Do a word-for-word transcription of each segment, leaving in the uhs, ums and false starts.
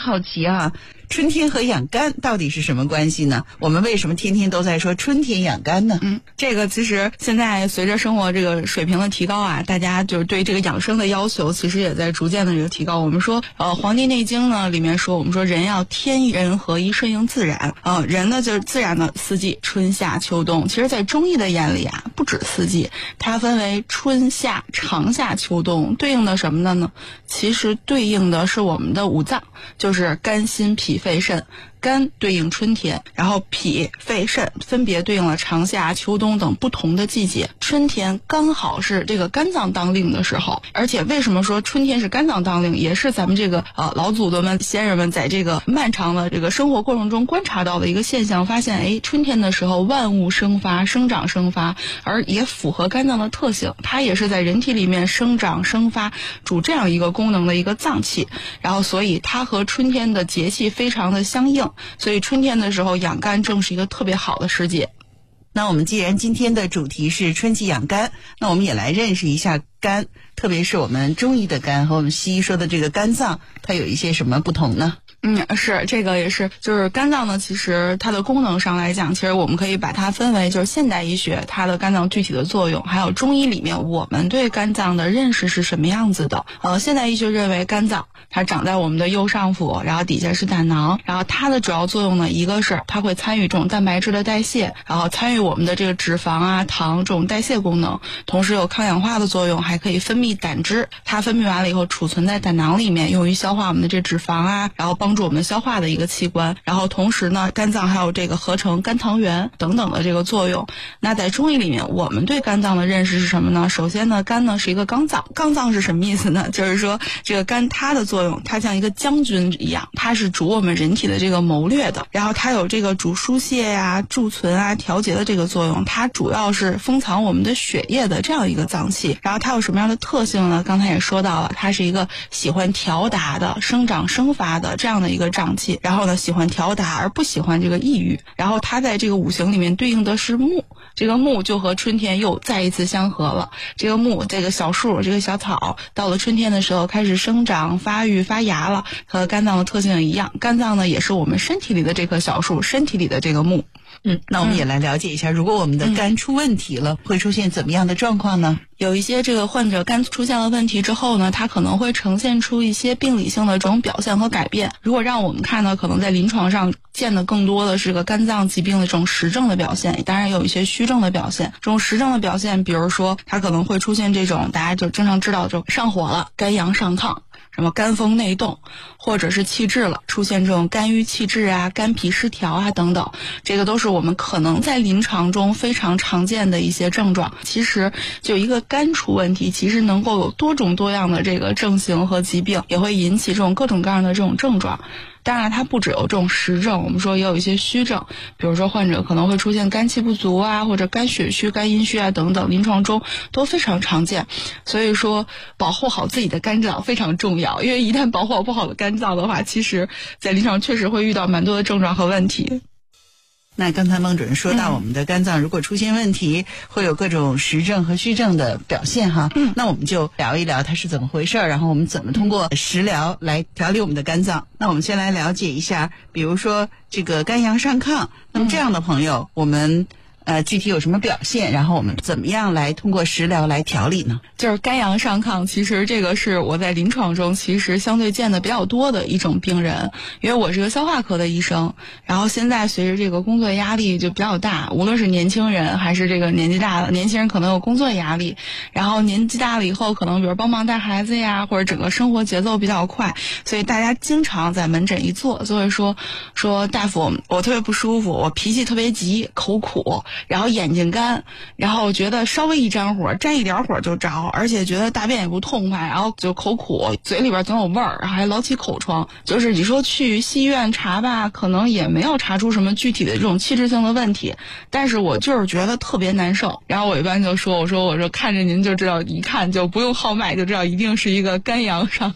好奇啊，春天和养肝到底是什么关系呢？我们为什么天天都在说春天养肝呢？ 嗯，这个其实现在随着生活这个水平的提高啊，大家就是对这个养生的要求其实也在逐渐的这个提高。我们说呃《黄帝内经》呢里面说，我们说人要天人合一，顺应自然。呃人呢就是自然的四季，春夏秋冬。其实在中医的眼里啊，不止四季，它分为春夏长夏秋冬，对应的什么的呢？其实对应的是我们的五脏，就是肝心脾肺肾。肝对应春天，然后脾肺肾分别对应了长夏秋冬等不同的季节。春天刚好是这个肝脏当令的时候，而且为什么说春天是肝脏当令，也是咱们这个呃老祖宗们先人们在这个漫长的这个生活过程中观察到的一个现象，发现哎春天的时候万物生发，生长生发，而也符合肝脏的特性，它也是在人体里面生长生发主这样一个功能的一个脏器，然后所以它和春天的节气非常的相应。所以春天的时候养肝正是一个特别好的时节。 那我们既然今天的主题是春季养肝，那我们也来认识一下肝，特别是我们中医的肝和我们西医说的这个肝脏，它有一些什么不同呢？ 嗯，是这个也是，就是肝脏呢，其实它的功能上来讲，其实我们可以把它分为就是现代医学它的肝脏具体的作用，还有中医里面我们对肝脏的认识是什么样子的。呃，现代医学认为肝脏它长在我们的右上腹，然后底下是胆囊，然后它的主要作用呢，一个是它会参与这种蛋白质的代谢，然后参与我们的这个脂肪啊、糖这种代谢功能，同时有抗氧化的作用，还可以分泌胆汁，它分泌完了以后储存在胆囊里面，用于消化我们的这脂肪啊，然后帮助我们的消化的一个器官。然后同时呢，肝脏还有这个合成肝糖原等等的这个作用。那在中医里面，我们对肝脏的认识是什么呢？首先呢，肝呢是一个刚脏，刚脏是什么意思呢？就是说这个肝它的作用，它像一个将军一样，它是主我们人体的这个谋略的，然后它有这个主疏泄呀、贮存啊、调节的这个作用，它主要是封藏我们的血液的这样一个脏器。然后它有什么样的特性呢？刚才也说到了，它是一个喜欢调达的、生长生发的这样的一个脏器，然后呢喜欢调达而不喜欢这个抑郁。然后它在这个五行里面对应的是木，这个木就和春天又再一次相合了。这个木，这个小树，这个小草，到了春天的时候开始生长、发育、发芽了，和肝脏的特性一样。肝脏呢也是我们身体里的这棵小树，身体里的这个木。 嗯，那我们也来了解一下，如果我们的肝出问题了，嗯、会出现怎么样的状况呢？ 有一些这个患者肝出现了问题之后呢，他可能会呈现出一些病理性的这种表现和改变。如果让我们看呢，可能在临床上见的更多的是个肝脏疾病的这种实症的表现，当然有一些虚症的表现。这种实症的表现，比如说他可能会出现这种大家就经常知道这种上火了，肝阳上亢，什么肝风内动，或者是气滞了，出现这种肝郁气滞啊、肝脾失调啊等等，这个都是我们可能在临床中非常常见的一些症状。其实就一个肝出问题，其实能够有多种多样的这个症型和疾病，也会引起这种各种各样的这种症状。当然它不只有这种实症，我们说也有一些虚症，比如说患者可能会出现肝气不足啊，或者肝血虚、肝阴虚啊等等，临床中都非常常见。所以说保护好自己的肝脏非常重要，因为一旦保护不好的肝脏的话，其实在临床确实会遇到蛮多的症状和问题。 那刚才孟主任说到，我们的肝脏如果出现问题，嗯、会有各种实症和虚症的表现哈。嗯，那我们就聊一聊它是怎么回事，然后我们怎么通过食疗来调理我们的肝脏。那我们先来了解一下，比如说这个肝阳上亢，那么这样的朋友，我们呃，具体有什么表现？然后我们怎么样来通过食疗来调理呢？ 就是肝阳上亢，其实这个是我在临床中其实相对见的比较多的一种病人，因为我是个消化科的医生，然后现在随着这个工作压力就比较大，无论是年轻人还是这个年纪大的，年轻人可能有工作压力，然后年纪大了以后可能比如帮忙带孩子呀，或者整个生活节奏比较快，所以大家经常在门诊一坐，就会说说大夫，我特别不舒服，我脾气特别急，口苦。然后眼睛干，然后觉得稍微一沾火，沾一点火就着，而且觉得大便也不痛快，然后就口苦，嘴里边总有味儿，然后还老起口疮。就是你说去西医院查吧，可能也没有查出什么具体的这种器质性的问题，但是我就是觉得特别难受。然后我一般就说，我说我说看着您就知道，一看就不用号脉就知道一定是一个肝阳上亢。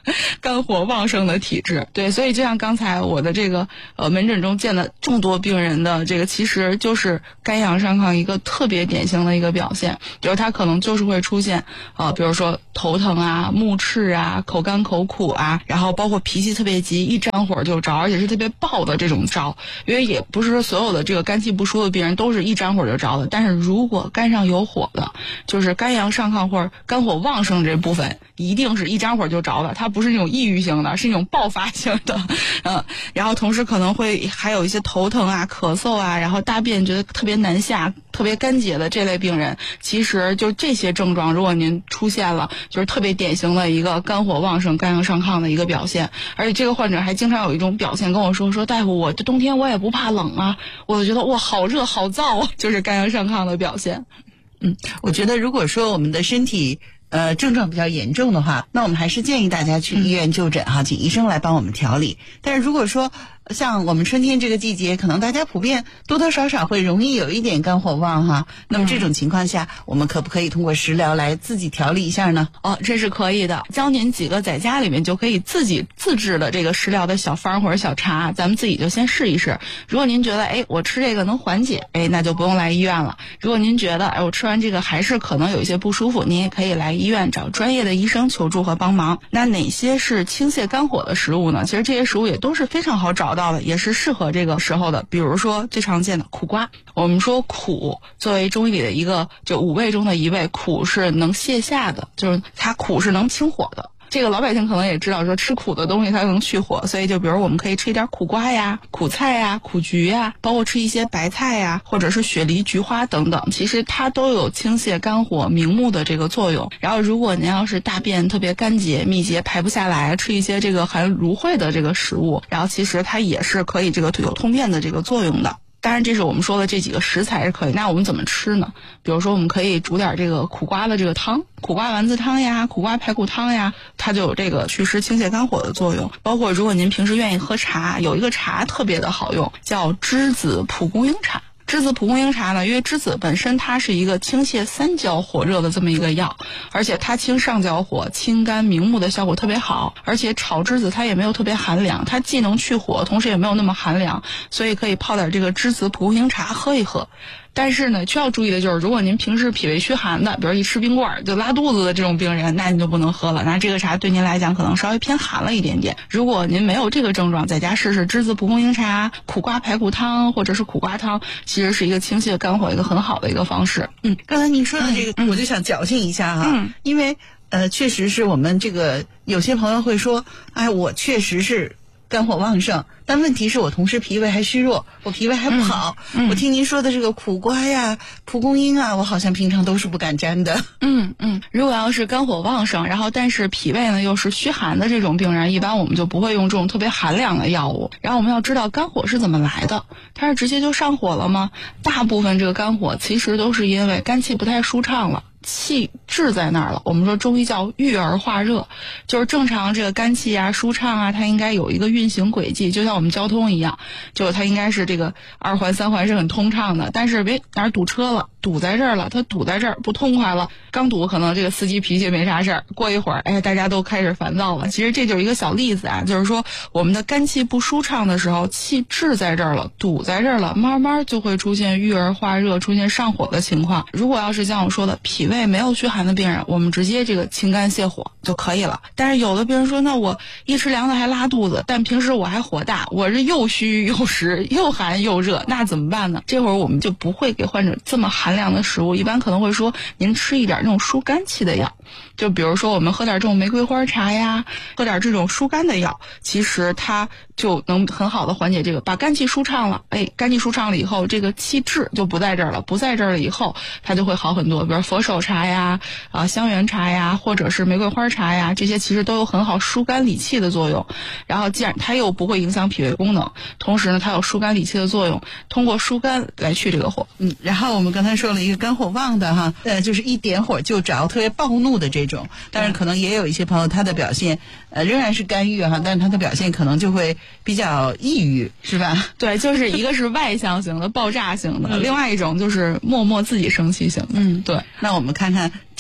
肝火旺盛的体质。对，所以就像刚才我的这个呃门诊中见的众多病人的这个，其实就是肝阳上亢一个特别典型的一个表现，就是他可能就是会出现啊、呃，比如说头疼啊、目赤啊、口干口苦啊，然后包括脾气特别急，一沾火就着，而且是特别暴的这种着。因为也不是说所有的这个肝气不舒服的病人都是一沾火就着的，但是如果肝上有火的，就是肝阳上亢或者肝火旺盛这部分，一定是一沾火就着的，它不是那种抑郁性的，是那种爆发性的。嗯，然后同时可能会还有一些头疼啊、咳嗽啊，然后大便觉得特别难下、特别干结的这类病人，其实就这些症状，如果您出现了，就是特别典型的一个肝火旺盛、肝阳上亢的一个表现。而且这个患者还经常有一种表现跟我说说，大夫，我这冬天我也不怕冷啊，我就觉得哇好热好燥啊，就是肝阳上亢的表现。 嗯，我觉得如果说我们的身体呃症状比较严重的话，那我们还是建议大家去医院就诊哈，请医生来帮我们调理。但是如果说像我们春天这个季节，可能大家普遍多多少少会容易有一点肝火旺哈。那么这种情况下，我们可不可以通过食疗来自己调理一下呢？ 哦，这是可以的。教您几个在家里面就可以自己自制的这个食疗的小方或者小茶，咱们自己就先试一试。如果您觉得哎我吃这个能缓解，哎那就不用来医院了。如果您觉得哎我吃完这个还是可能有一些不舒服，您也可以来医院找专业的医生求助和帮忙。那哪些是清泻肝火的食物呢？其实这些食物也都是非常好找到的，也是适合这个时候的。比如说最常见的苦瓜，我们说苦作为中医里的一个就五味中的一味，苦是能泻下的，就是它苦是能清火的。这个老百姓可能也知道说吃苦的东西它能去火，所以就比如我们可以吃一点苦瓜呀、苦菜呀、苦菊呀，包括吃一些白菜呀，或者是雪梨、菊花等等，其实它都有清泻肝火明目的这个作用。然后如果您要是大便特别干结、密结排不下来，吃一些这个含芦荟的这个食物，然后其实它也是可以这个有通便的这个作用的。当然这是我们说的这几个食材是可以，那我们怎么吃呢？比如说我们可以煮点这个苦瓜的这个汤，苦瓜丸子汤呀、苦瓜排骨汤呀，它就有这个祛湿清泻肝火的作用。包括如果您平时愿意喝茶，有一个茶特别的好用，叫栀子蒲公英茶。栀子蒲公英茶呢，因为栀子本身它是一个清泻三焦火热的这么一个药，而且它清上焦火、清肝明目的效果特别好，而且炒栀子它也没有特别寒凉，它既能去火，同时也没有那么寒凉，所以可以泡点这个栀子蒲公英茶喝一喝。但是呢，需要注意的就是，如果您平时脾胃虚寒的，比如一吃冰棍就拉肚子的这种病人，那您就不能喝了。那这个茶对您来讲可能稍微偏寒了一点点。如果您没有这个症状，在家试试栀子蒲公英茶、苦瓜排骨汤或者是苦瓜汤，其实是一个清泻肝火一个很好的一个方式。 嗯，刚才您说的这个，嗯、我就想矫情一下哈，嗯、因为呃，确实是我们这个有些朋友会说，哎，我确实是肝火旺盛，但问题是我同时脾胃还虚弱，我脾胃还不好。嗯嗯、我听您说的这个苦瓜呀、蒲公英啊，我好像平常都是不敢沾的。 嗯嗯，如果要是肝火旺盛，然后但是脾胃呢又是虚寒的这种病人，一般我们就不会用这种特别寒凉的药物。然后我们要知道肝火是怎么来的，它是直接就上火了吗？大部分这个肝火其实都是因为肝气不太舒畅了。气滞在那儿了，我们说中医叫郁而化热，就是正常这个肝气啊舒畅啊，它应该有一个运行轨迹，就像我们交通一样，就它应该是这个二环三环是很通畅的，但是别哪儿堵车了，堵在这儿了，它堵在这儿不痛快了，刚堵可能这个司机脾气没啥事儿，过一会儿哎大家都开始烦躁了。其实这就是一个小例子啊，就是说我们的肝气不舒畅的时候，气滞在这儿了，堵在这儿了，慢慢就会出现郁而化热，出现上火的情况。如果要是像我说的脾胃没有虚寒的病人，我们直接这个清肝泻火就可以了。但是有的病人说，那我一吃凉的还拉肚子，但平时我还火大，我是又虚又实又寒又热，那怎么办呢？这会儿我们就不会给患者这么寒凉的食物，一般可能会说您吃一点那种疏肝气的药，就比如说我们喝点这种玫瑰花茶呀，喝点这种疏肝的药，其实它就能很好的缓解这个，把肝气舒畅了，哎，肝气舒畅了以后，这个气滞就不在这儿了，不在这儿了以后，它就会好很多。比如佛手茶呀、啊香橼茶呀，或者是玫瑰花茶呀，这些其实都有很好疏肝理气的作用。然后既然它又不会影响脾胃功能，同时呢，它有疏肝理气的作用，通过疏肝来去这个火。 嗯，然后我们刚才说了一个肝火旺的哈，呃，就是一点火就着，特别暴怒的这种。当然，可能也有一些朋友他的表现呃仍然是肝郁哈，但是他的表现可能就会比较抑郁，是吧？ 对，就是一个是外向型的、爆炸型的，嗯、另外一种就是默默自己生气型的。嗯，对。 那我们看看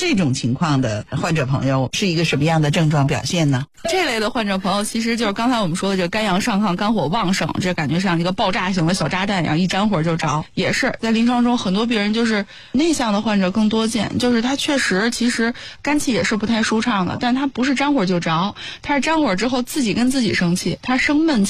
这种情况的患者朋友是一个什么样的症状表现呢？ 这类的患者朋友其实就是刚才我们说的这个肝阳上亢、肝火旺盛，这感觉像一个爆炸型的小炸弹一样，一沾火就着。也是在临床中很多病人就是内向的患者更多见，就是他确实其实肝气也是不太舒畅的，但他不是沾火就着，他是沾火之后自己跟自己生气，他生闷气。